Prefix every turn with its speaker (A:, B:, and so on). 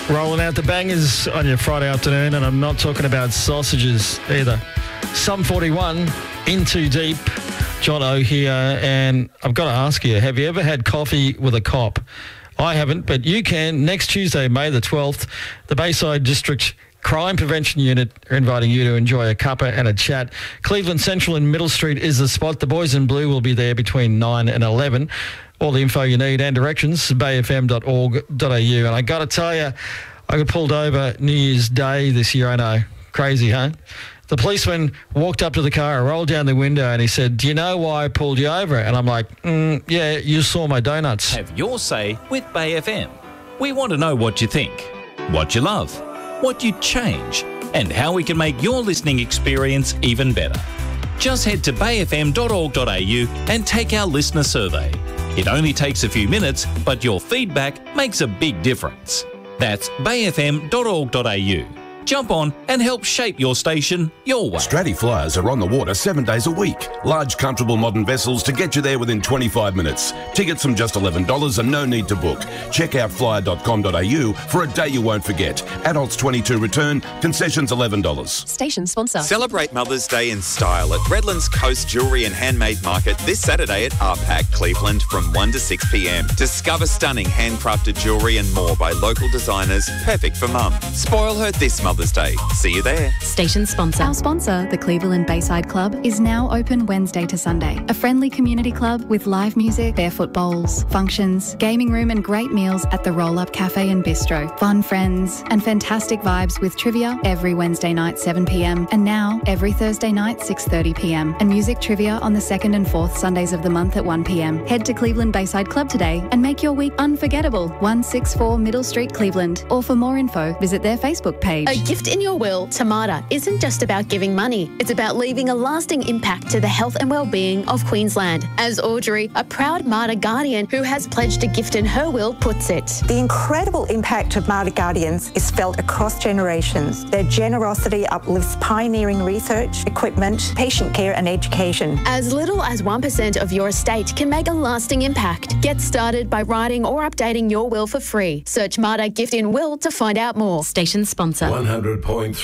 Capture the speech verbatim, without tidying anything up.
A: Rolling out the bangers on your Friday afternoon, and I'm not talking about sausages either. Sum forty-one, In Too Deep, John O here, and I've got to ask you, have you ever had coffee with a cop? I haven't, but you can. Next Tuesday, May the twelfth, the Bayside District Crime Prevention Unit are inviting you to enjoy a cuppa and a chat. Cleveland Central and Middle Street is the spot. The boys in blue will be there between nine and eleven. All the info you need and directions, bay f m dot org dot a u. And I got to tell you, I got pulled over New Year's Day this year. I know. Crazy, huh? The policeman walked up to the car, rolled down the window, and he said, "Do you know why I pulled you over?" And I'm like, mm, yeah, you saw my donuts.
B: Have your say with Bay F M. We want to know what you think, what you love, what you'd change, and how we can make your listening experience even better. Just head to bay f m dot org dot a u and take our listener survey. It only takes a few minutes, but your feedback makes a big difference. That's bay f m dot org dot a u. Jump on and help shape your station your way.
C: Stratty Flyers are on the water seven days a week. Large, comfortable modern vessels to get you there within twenty-five minutes. Tickets from just eleven dollars and no need to book. Check out flyer dot com dot a u for a day you won't forget. Adults twenty-two return, concessions eleven dollars.
D: Station sponsor.
E: Celebrate Mother's Day in style at Redlands Coast Jewellery and Handmade Market this Saturday at R PAC, Cleveland from one to six p m. Discover stunning handcrafted jewellery and more by local designers, perfect for mum. Spoil her this Mother's Day. See you there.
D: Station sponsor.
F: Our sponsor, the Cleveland Bayside Club, is now open Wednesday to Sunday. A friendly community club with live music, barefoot bowls, functions, gaming room and great meals at the Roll Up Cafe and Bistro. Fun friends and fantastic vibes with trivia every Wednesday night seven p m and now every Thursday night six thirty p m and music trivia on the second and fourth Sundays of the month at one p m. Head to Cleveland Bayside Club today and make your week unforgettable. one sixty-four Middle Street, Cleveland. Or for more info, visit their Facebook page.
G: A gift in your will to Marta isn't just about giving money. It's about leaving a lasting impact to the health and well-being of Queensland. As Audrey, a proud Marta Guardian who has pledged a gift in her will, puts it.
H: The incredible impact of Marta Guardians is felt across generations. Their generosity uplifts pioneering research, equipment, patient care and education.
G: As little as one percent of your estate can make a lasting impact. Get started by writing or updating your will for free. Search Marta Gift in Will to find out more.
D: Station sponsor.
C: one hundred point three